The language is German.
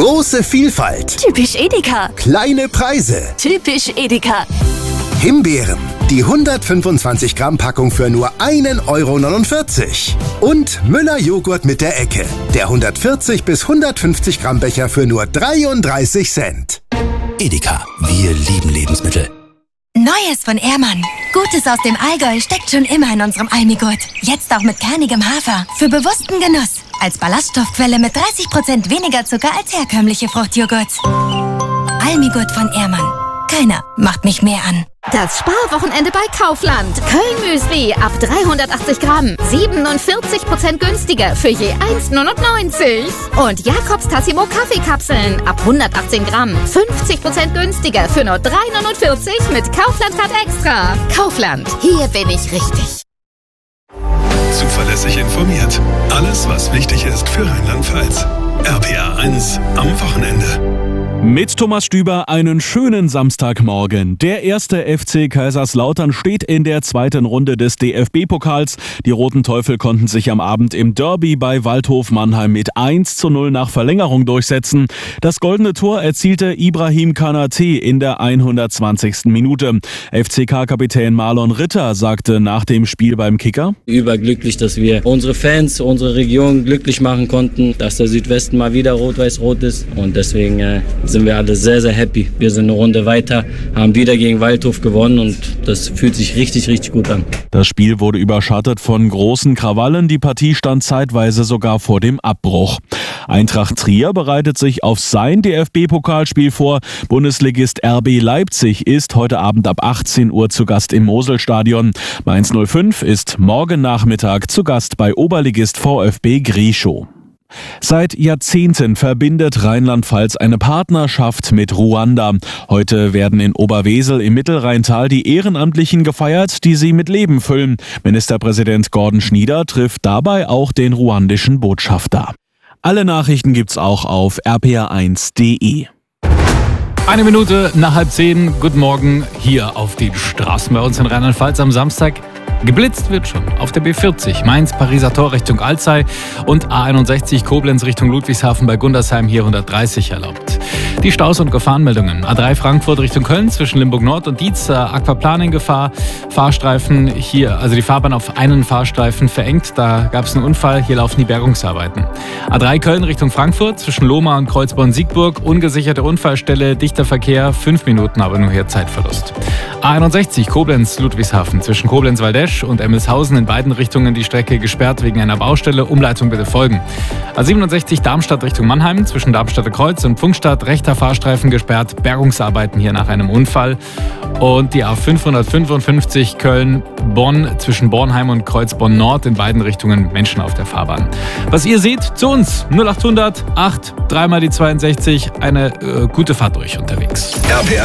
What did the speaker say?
Große Vielfalt. Typisch Edeka. Kleine Preise. Typisch Edeka. Himbeeren. Die 125 Gramm Packung für nur 1,49 €. Und Müller Joghurt mit der Ecke. Der 140 bis 150 Gramm Becher für nur 33 Cent. Edeka, wir lieben Lebensmittel. Neues von Ehrmann. Gutes aus dem Allgäu steckt schon immer in unserem Almigurt. Jetzt auch mit kernigem Hafer. Für bewussten Genuss. Als Ballaststoffquelle mit 30% weniger Zucker als herkömmliche Fruchtjoghurts. Almigurt von Ehrmann. Keiner macht mich mehr an. Das Sparwochenende bei Kaufland. Köln-Müsli ab 380 Gramm. 47% günstiger für je 1,99 €. Und Jakobs Tassimo Kaffeekapseln ab 118 Gramm. 50% günstiger für nur 3,49 € mit Kaufland-Card Extra. Kaufland, hier bin ich richtig. Zuverlässig informiert. Alles, was wichtig ist für Rheinland-Pfalz. RPA 1 am Wochenende. Mit Thomas Stüber einen schönen Samstagmorgen. Der erste FC Kaiserslautern steht in der zweiten Runde des DFB-Pokals. Die Roten Teufel konnten sich am Abend im Derby bei Waldhof Mannheim mit 1:0 nach Verlängerung durchsetzen. Das goldene Tor erzielte Ibrahim Kanate in der 120. Minute. FCK-Kapitän Marlon Ritter sagte nach dem Spiel beim Kicker: Überglücklich, dass wir unsere Fans, unsere Region glücklich machen konnten, dass der Südwesten mal wieder rot-weiß-rot ist. Und deswegen sind wir alle sehr, sehr happy. Wir sind eine Runde weiter, haben wieder gegen Waldhof gewonnen und das fühlt sich richtig, richtig gut an. Das Spiel wurde überschattet von großen Krawallen. Die Partie stand zeitweise sogar vor dem Abbruch. Eintracht Trier bereitet sich auf sein DFB-Pokalspiel vor. Bundesligist RB Leipzig ist heute Abend ab 18 Uhr zu Gast im Moselstadion. Mainz 05 ist morgen Nachmittag zu Gast bei Oberligist VfB Grieschow. Seit Jahrzehnten verbindet Rheinland-Pfalz eine Partnerschaft mit Ruanda. Heute werden in Oberwesel im Mittelrheintal die Ehrenamtlichen gefeiert, die sie mit Leben füllen. Ministerpräsident Gordon Schnieder trifft dabei auch den ruandischen Botschafter. Alle Nachrichten gibt's auch auf rpa1.de. 1 Minute nach 9:30. Guten Morgen hier auf den Straßen bei uns in Rheinland-Pfalz am Samstag. Geblitzt wird schon auf der B40 Mainz-Pariser Tor Richtung Alzey und A61 Koblenz Richtung Ludwigshafen bei Gundersheim hier 130 erlaubt. Die Staus- und Gefahrenmeldungen. A3 Frankfurt Richtung Köln zwischen Limburg Nord und Dietz, Aquaplaning Gefahr. Fahrstreifen hier, also die Fahrbahn auf einen Fahrstreifen verengt. Da gab es einen Unfall, hier laufen die Bergungsarbeiten. A3 Köln Richtung Frankfurt zwischen Lohmar und Kreuzborn-Siegburg. Ungesicherte Unfallstelle, dichter Verkehr, 5 Minuten, aber nur hier Zeitverlust. A61 Koblenz Ludwigshafen zwischen Koblenz-Waldesch und Emmelshausen in beiden Richtungen die Strecke gesperrt wegen einer Baustelle. Umleitung bitte folgen. A67 Darmstadt Richtung Mannheim zwischen Darmstadter Kreuz und Pfungstadt rechter Fahrstreifen gesperrt. Bergungsarbeiten hier nach einem Unfall. Und die A555 Köln-Bonn zwischen Bornheim und Kreuzborn Nord in beiden Richtungen Menschen auf der Fahrbahn. Was ihr seht, zu uns 0800 8 3 mal die 62. Eine gute Fahrt durch unterwegs.